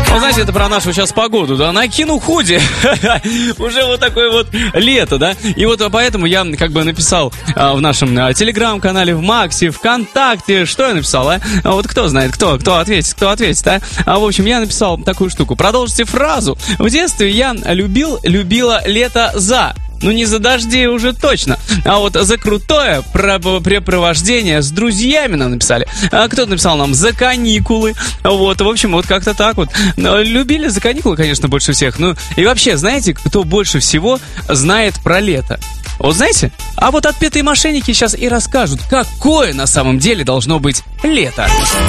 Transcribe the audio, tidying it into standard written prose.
Ну, знаете, это про нашу сейчас погоду, да? Накину худи. Уже вот такое вот лето, да? И вот поэтому я как бы написал в нашем телеграм-канале, в Максе, ВКонтакте. Что я написал, а? Вот кто знает, кто ответит, а? В общем, я написал такую штуку. Продолжите фразу. В детстве я любила лето за... Ну, не за дождей уже точно, а вот за крутое препровождение с друзьями нам написали. А кто-то написал нам за каникулы. Вот, в общем, вот как-то так вот. Любили за каникулы, конечно, больше всех. Ну, и вообще, знаете, кто больше всего знает про лето? Вот знаете? А вот отпетые мошенники сейчас и расскажут, какое на самом деле должно быть лето.